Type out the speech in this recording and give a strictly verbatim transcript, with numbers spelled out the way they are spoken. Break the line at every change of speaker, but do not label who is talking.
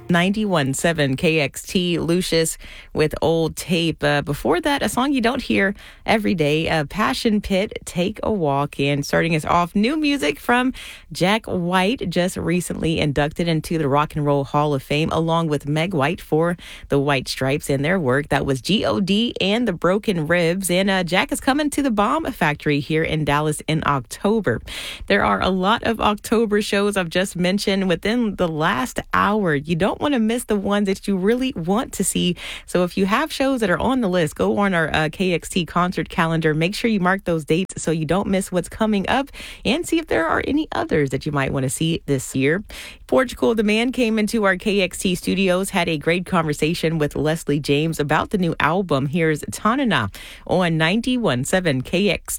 ninety-one point seven K X T, Lucius with Old Tape. Uh, before that, a song you don't hear every day, uh, Passion Pit, Take a Walk. And starting us off, new music from Jack White, just recently inducted into the Rock and Roll Hall of Fame, along with Meg White for the White Stripes and their work. That was G O D and the Broken Ribs. And uh, Jack is coming to the Bomb Factory here in Dallas in October. There are a lot of October shows I've just mentioned within the last hour. You don't want to miss the ones that you really want to see. So if you have shows that are on the list, go on our uh, K X T concert calendar. Make sure you mark those dates so you don't miss what's coming up, and see if there are any others that you might want to see this year. Portugal the Man came into our K X T studios, had a great conversation with Leslie James about the new album. Here's Tanana on ninety-one point seven K X T.